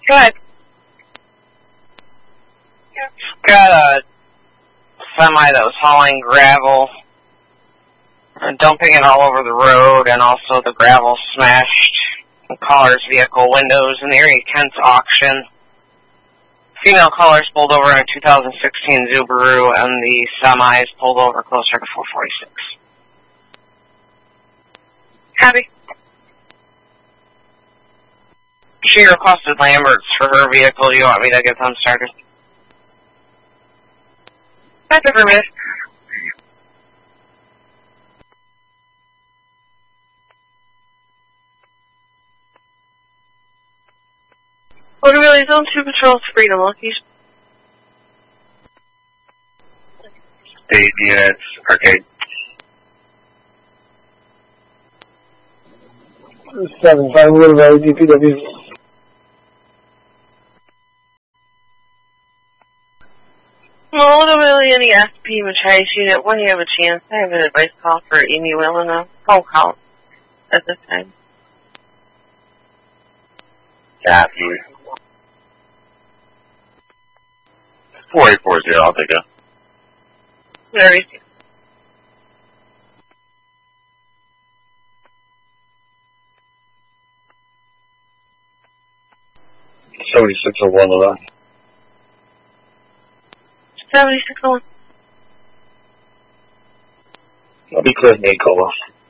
Go ahead. Got a semi that was hauling gravel and dumping it all over the road, and also the gravel smashed the caller's vehicle windows in the Erie, Kent auction. Female callers pulled over in a 2016 Subaru, and the semi is pulled over closer to 446. Happy. She requested Lambert's for her vehicle. Do you want me to get them started? That's it for a minute. Motor Valley Zone 2 Patrol Freedom Monkeys. 8 units, arcade. 7-5 Motor Valley DPW. Motor Valley NESP Machias Unit, when you have a chance, I have an advice call for Amy Will and a phone call at this time. Happy. 4840, I'll take it. Very soon. $76 or 1 of that. 7601. I'll be clear, Nicola.